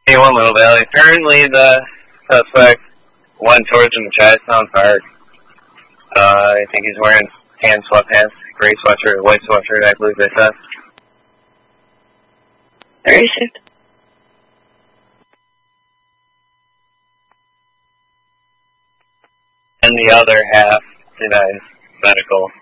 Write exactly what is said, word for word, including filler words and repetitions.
A one Little Valley. Apparently the suspect went towards him in Chinatown Park. Uh, I think he's wearing tan sweatpants, gray sweatshirt, white sweatshirt, I believe they said. thirty-six. And the other half denies medical